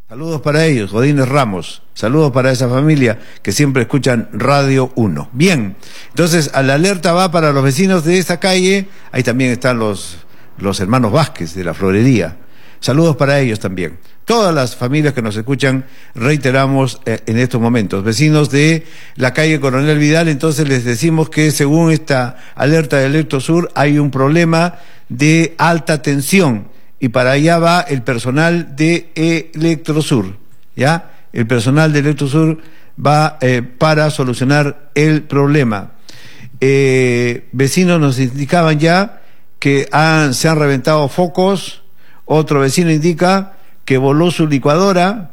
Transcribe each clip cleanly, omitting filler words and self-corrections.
Saludos para ellos, Godínez Ramos. Saludos para esa familia que siempre escuchan Radio 1. Bien, entonces la alerta va para los vecinos de esta calle. Ahí también están los hermanos Vázquez de la Florería. Saludos para ellos también. Todas las familias que nos escuchan, reiteramos en estos momentos. Vecinos de la calle Coronel Vidal, entonces les decimos que según esta alerta de Electrosur hay un problema de alta tensión. Y para allá va el personal de Electrosur, ¿ya? El personal de Electrosur va para solucionar el problema. Vecinos nos indicaban ya que se han reventado focos. Otro vecino indica que voló su licuadora,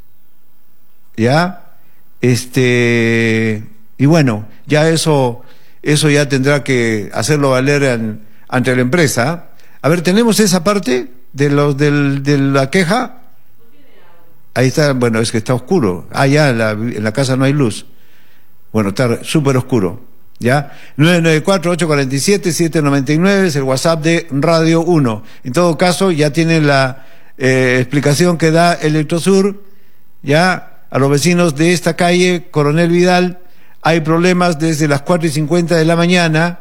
¿ya? Y bueno, ya eso ya tendrá que hacerlo valer ante la empresa. A ver, ¿tenemos esa parte de la queja? Ahí está, bueno, es que está oscuro. Ya en la casa no hay luz. Bueno, está súper oscuro. ¿Ya? 994-847-799 es el WhatsApp de Radio 1. En todo caso, ya tienen la explicación que da Electrosur, ya, a los vecinos de esta calle, Coronel Vidal. Hay problemas desde las 4:50 de la mañana.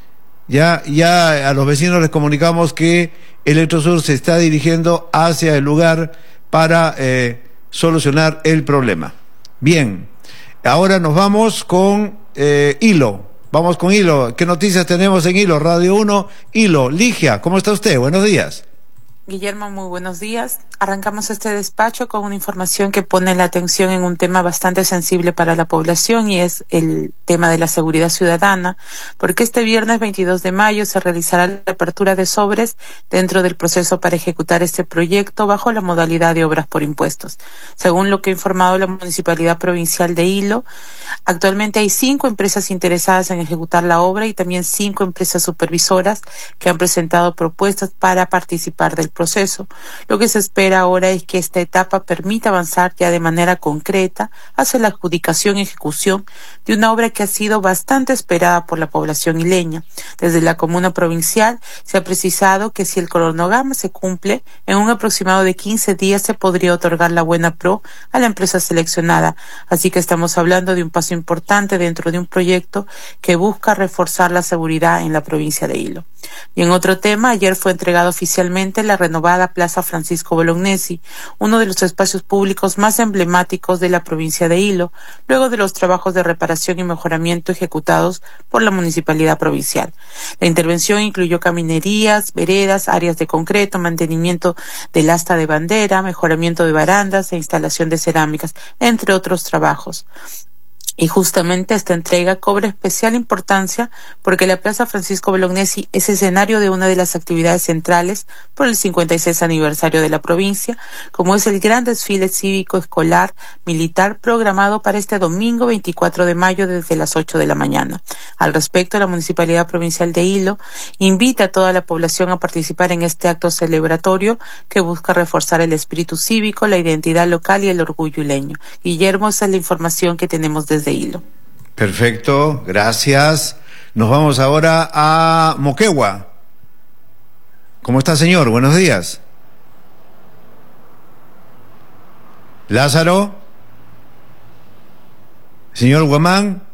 Ya a los vecinos les comunicamos que Electrosur se está dirigiendo hacia el lugar para solucionar el problema. Bien, ahora nos vamos con Hilo. Vamos con Hilo. ¿Qué noticias tenemos en Hilo? Radio 1, Hilo. Ligia, ¿cómo está usted? Buenos días. Guillermo, muy buenos días. Arrancamos este despacho con una información que pone la atención en un tema bastante sensible para la población y es el tema de la seguridad ciudadana, porque este viernes 22 de mayo se realizará la apertura de sobres dentro del proceso para ejecutar este proyecto bajo la modalidad de obras por impuestos. Según lo que ha informado la Municipalidad Provincial de Hilo, actualmente hay 5 empresas interesadas en ejecutar la obra y también 5 empresas supervisoras que han presentado propuestas para participar del proceso. Lo que se espera ahora es que esta etapa permita avanzar ya de manera concreta hacia la adjudicación y ejecución de una obra que ha sido bastante esperada por la población hileña. Desde la comuna provincial se ha precisado que si el cronograma se cumple, en un aproximado de 15 días se podría otorgar la buena pro a la empresa seleccionada. Así que estamos hablando de un paso importante dentro de un proyecto que busca reforzar la seguridad en la provincia de Hilo. Y en otro tema, ayer fue entregada oficialmente la renovada Plaza Francisco Bolognesi, uno de los espacios públicos más emblemáticos de la provincia de Hilo, luego de los trabajos de reparación y mejoramiento ejecutados por la Municipalidad Provincial. La intervención incluyó caminerías, veredas, áreas de concreto, mantenimiento del asta de bandera, mejoramiento de barandas e instalación de cerámicas, entre otros trabajos. Y justamente esta entrega cobra especial importancia porque la Plaza Francisco Bolognesi es escenario de una de las actividades centrales por el 56 aniversario de la provincia, como es el gran desfile cívico escolar militar programado para este domingo 24 de mayo desde las 8 de la mañana. Al respecto, la Municipalidad Provincial de Hilo invita a toda la población a participar en este acto celebratorio que busca reforzar el espíritu cívico, la identidad local y el orgullo hileño. Guillermo, esa es la información que tenemos desde Hilo. Perfecto, gracias. Nos vamos ahora a Moquegua. ¿Cómo está, señor? Buenos días. Lázaro. Señor Guamán.